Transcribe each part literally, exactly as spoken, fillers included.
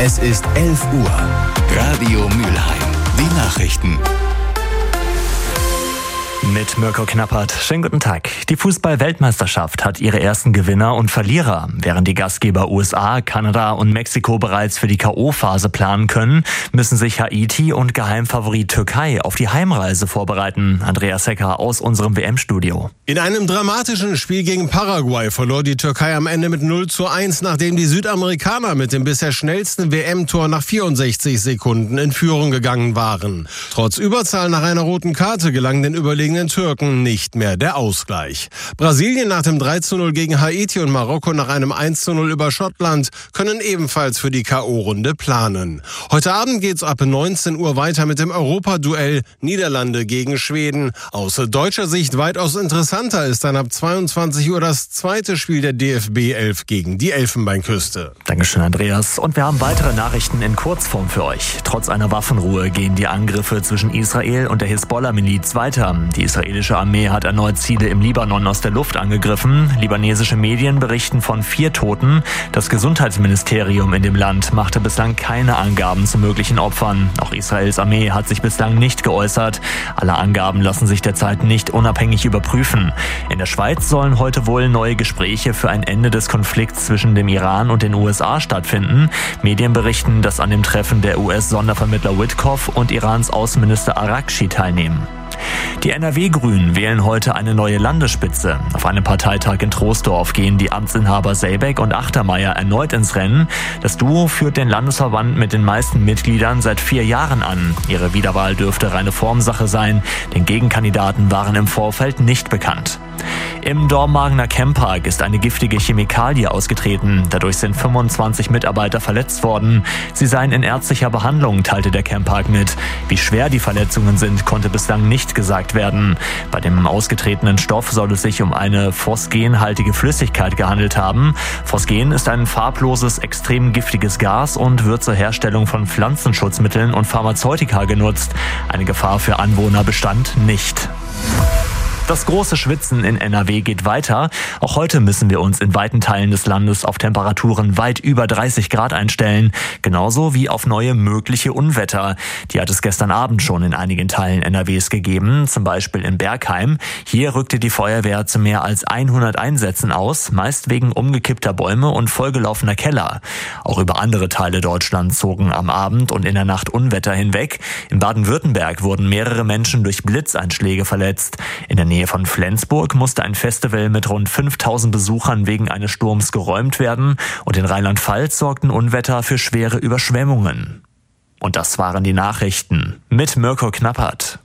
Es ist elf Uhr. Radio Mülheim. Die Nachrichten. Mit Mirko Knappert. Schönen guten Tag. Die Fußball-Weltmeisterschaft hat ihre ersten Gewinner und Verlierer. Während die Gastgeber U S A, Kanada und Mexiko bereits für die K O-Phase planen können, müssen sich Haiti und Geheimfavorit Türkei auf die Heimreise vorbereiten. Andreas Hecker aus unserem W M-Studio. In einem dramatischen Spiel gegen Paraguay verlor die Türkei am Ende mit null zu eins, nachdem die Südamerikaner mit dem bisher schnellsten W M-Tor nach vierundsechzig Sekunden in Führung gegangen waren. Trotz Überzahl nach einer roten Karte gelang den überlegenen Türken nicht mehr der Ausgleich. Brasilien nach dem drei zu null gegen Haiti und Marokko nach einem eins zu null über Schottland können ebenfalls für die K O-Runde planen. Heute Abend geht's ab neunzehn Uhr weiter mit dem Europaduell Niederlande gegen Schweden. Aus deutscher Sicht weitaus interessanter ist dann ab zweiundzwanzig Uhr das zweite Spiel der D F B elf gegen die Elfenbeinküste. Dankeschön, Andreas. Und wir haben weitere Nachrichten in Kurzform für euch. Trotz einer Waffenruhe gehen die Angriffe zwischen Israel und der Hisbollah-Miliz weiter. Die israelische Armee hat erneut Ziele im Libanon aus der Luft angegriffen. Libanesische Medien berichten von vier Toten. Das Gesundheitsministerium in dem Land machte bislang keine Angaben zu möglichen Opfern. Auch Israels Armee hat sich bislang nicht geäußert. Alle Angaben lassen sich derzeit nicht unabhängig überprüfen. In der Schweiz sollen heute wohl neue Gespräche für ein Ende des Konflikts zwischen dem Iran und den U S A stattfinden. Medien berichten, dass an dem Treffen der U S-Sondervermittler Witkoff und Irans Außenminister Araghchi teilnehmen. Die N R W-Grünen wählen heute eine neue Landesspitze. Auf einem Parteitag in Troisdorf gehen die Amtsinhaber Seebeck und Achtermeier erneut ins Rennen. Das Duo führt den Landesverband mit den meisten Mitgliedern seit vier Jahren an. Ihre Wiederwahl dürfte reine Formsache sein, denn Gegenkandidaten waren im Vorfeld nicht bekannt. Im Dormagener Camppark ist eine giftige Chemikalie ausgetreten. Dadurch sind fünfundzwanzig Mitarbeiter verletzt worden. Sie seien in ärztlicher Behandlung, teilte der Camppark mit. Wie schwer die Verletzungen sind, konnte bislang nicht gesagt werden. Bei dem ausgetretenen Stoff soll es sich um eine phosgenhaltige Flüssigkeit gehandelt haben. Phosgen ist ein farbloses, extrem giftiges Gas und wird zur Herstellung von Pflanzenschutzmitteln und Pharmazeutika genutzt. Eine Gefahr für Anwohner bestand nicht. Das große Schwitzen in N R W geht weiter. Auch heute müssen wir uns in weiten Teilen des Landes auf Temperaturen weit über dreißig Grad einstellen. Genauso wie auf neue mögliche Unwetter. Die hat es gestern Abend schon in einigen Teilen N R Ws gegeben, zum Beispiel in Bergheim. Hier rückte die Feuerwehr zu mehr als hundert Einsätzen aus, meist wegen umgekippter Bäume und vollgelaufener Keller. Auch über andere Teile Deutschlands zogen am Abend und in der Nacht Unwetter hinweg. In Baden-Württemberg wurden mehrere Menschen durch Blitzeinschläge verletzt. In der Nähe von Flensburg musste ein Festival mit rund fünftausend Besuchern wegen eines Sturms geräumt werden und in Rheinland-Pfalz sorgten Unwetter für schwere Überschwemmungen. Und das waren die Nachrichten mit Mirko Knappert.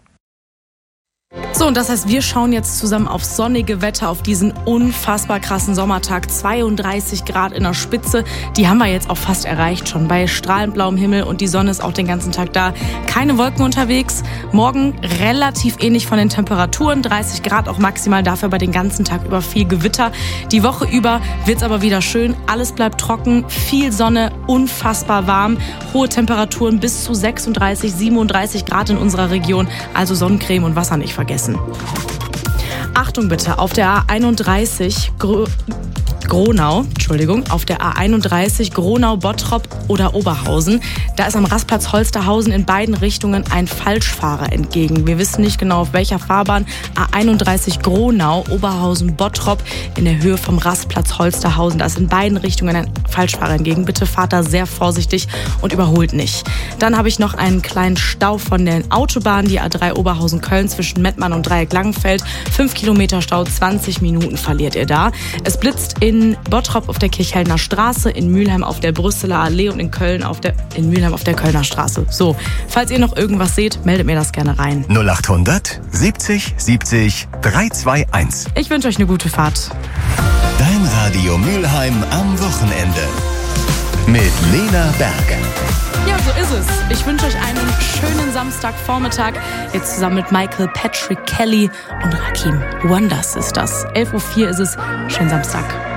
So, und das heißt, wir schauen jetzt zusammen aufs sonnige Wetter, auf diesen unfassbar krassen Sommertag. zweiunddreißig Grad in der Spitze, die haben wir jetzt auch fast erreicht schon. Bei strahlend blauem Himmel und die Sonne ist auch den ganzen Tag da. Keine Wolken unterwegs. Morgen relativ ähnlich von den Temperaturen. dreißig Grad auch maximal, dafür aber den ganzen Tag über viel Gewitter. Die Woche über wird's aber wieder schön. Alles bleibt trocken, viel Sonne, unfassbar warm. Hohe Temperaturen bis zu sechsunddreißig, siebenunddreißig Grad in unserer Region. Also Sonnencreme und Wasser nicht vergessen. Achtung bitte, auf der A einunddreißig Gro- Gronau, Entschuldigung, auf der A einunddreißig Gronau, Bottrop oder Oberhausen. Da ist am Rastplatz Holsterhausen in beiden Richtungen ein Falschfahrer entgegen. Wir wissen nicht genau auf welcher Fahrbahn. A einunddreißig Gronau, Oberhausen, Bottrop in der Höhe vom Rastplatz Holsterhausen. Da ist in beiden Richtungen ein Falschfahrer entgegen. Bitte fahrt da sehr vorsichtig und überholt nicht. Dann habe ich noch einen kleinen Stau von den Autobahnen, die A drei Oberhausen-Köln zwischen Mettmann und Dreieck-Langenfeld. Fünf Kilometer Stau, zwanzig Minuten verliert ihr da. Es blitzt in Bottrop auf der Kirchhellner Straße, in Mülheim auf der Brüsseler Allee und in Köln auf der, in Mülheim auf der Kölner Straße. So, falls ihr noch irgendwas seht, meldet mir das gerne rein. null achthundert siebzig siebzig dreihundertzweiundzwanzig. Ich wünsche euch eine gute Fahrt. Dein Radio Mülheim am Wochenende. Mit Lena Berg. Ja, so ist es. Ich wünsche euch einen schönen Samstagvormittag. Jetzt zusammen mit Michael, Patrick Kelly und Rakim. Wonders ist das. elf Uhr vier ist es. Schönen Samstag.